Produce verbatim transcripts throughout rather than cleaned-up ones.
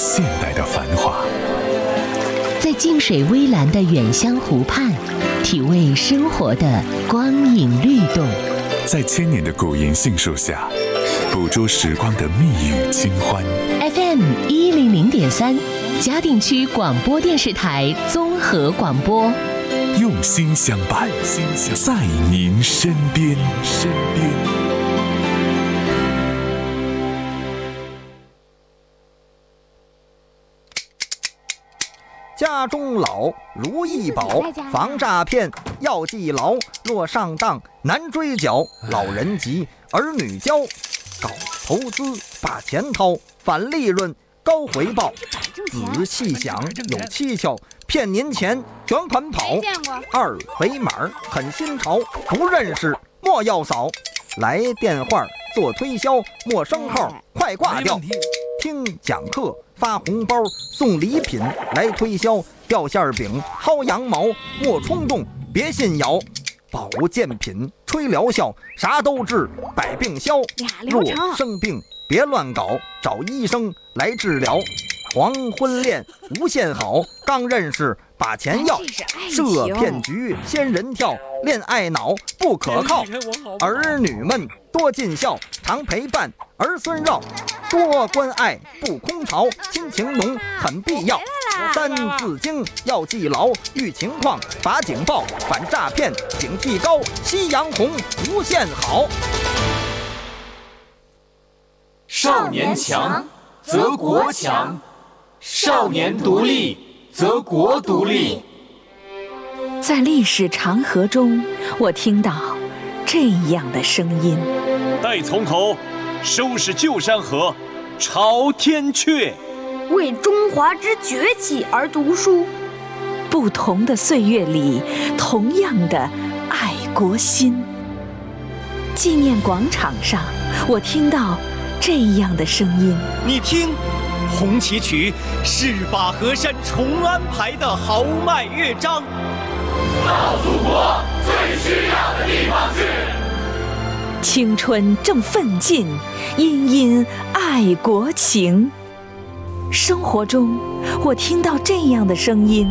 现代的繁华。 在静水微澜的远乡湖畔，体味生活的光影律动。 在千年的古银杏树下，捕捉时光的蜜语清欢。 F M 一零零点三，嘉定区广播电视台综合广播， 用心相伴，在您身边。身边。 家中老，如意宝，防诈骗要记牢。若上当难追缴，老人急，儿女教。搞投资把钱掏，反利润高回报。仔细想有蹊跷，骗您钱卷款跑。二维码很新潮，不认识莫要扫。来电话做推销，陌生号快挂掉。听讲课发红包送礼品来推销，掉馅饼薅羊毛莫冲动别信谣。保健品吹疗效啥都治百病消，若生病别乱搞，找医生来治疗。黄昏恋无限好，刚认识把钱要，设骗局仙人跳，恋爱脑不可靠。儿女们多尽孝，常陪伴儿孙绕，多关爱不空巢，亲情浓很必要。三字经要记牢，遇情况把警报，反诈骗警惕高，夕阳红无限好。 少年强则国强，少年独立则国独立。 在历史长河中，我听到这样的声音： 待从头，收拾旧山河，朝天阙。 为中华之崛起而读书。 不同的岁月里，同样的爱国心。纪念广场上，我听到这样的声音： 你听，红旗曲是把河山重安排的豪迈乐章。 到祖国最需要的地方去。 青春正奋进，殷殷爱国情。生活中，我听到这样的声音：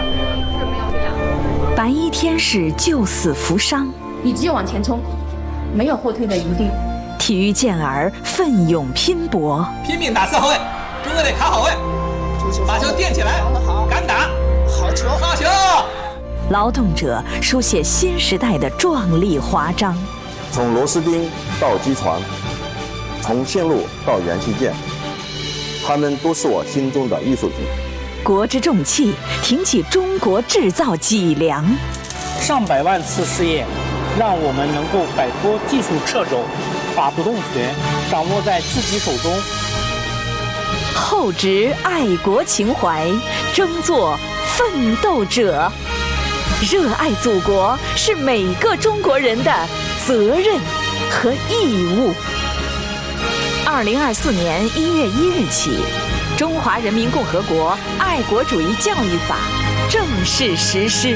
白衣天使救死扶伤， 你只有往前冲，没有后退的余地。 体育健儿奋勇拼搏， 拼命打四号位，中卫得卡好位，把球垫起来，敢打，好球，好球！ 劳动者书写新时代的壮丽华章。 从螺丝钉到机床，从线路到元器件，他们都是我心中的艺术品。 国之重器，挺起中国制造脊梁。 上百万次试验，让我们能够摆脱技术掣肘，把主动权掌握在自己手中。 厚植爱国情怀，争做奋斗者。热爱祖国是每个中国人的责任和义务。二零二四年一月一日起，《中华人民共和国爱国主义教育法》正式实施。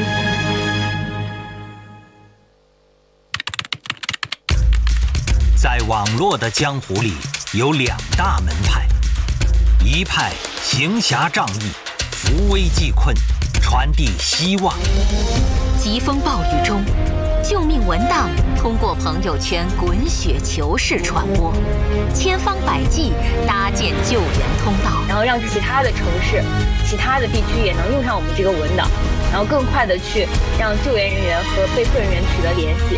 在网络的江湖里，有两大门派，一派行侠仗义，扶危济困，传递希望。 疾风暴雨中，救命文档通过朋友圈滚雪球式传播，千方百计搭建救援通道， 然后让其他的城市、其他的地区也能用上我们这个文档，然后更快的去让救援人员和被困人员取得联系。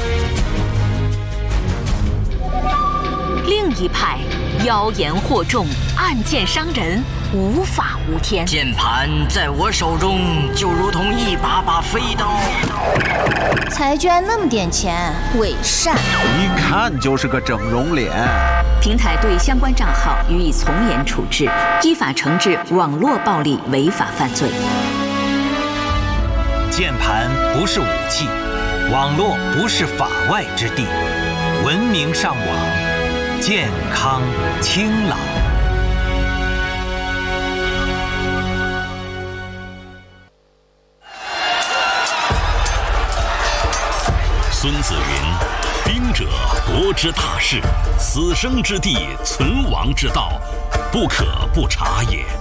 另一派妖言惑众，暗箭伤人，无法无天。 键盘在我手中就如同一把把飞刀。 才捐那么点钱，伪善， 一看就是个整容脸。 平台对相关账号予以从严处置，依法惩治网络暴力违法犯罪。 键盘不是武器，网络不是法外之地，文明上网，健康清朗。 孙子云：兵者，国之大事，死生之地，存亡之道，不可不察也。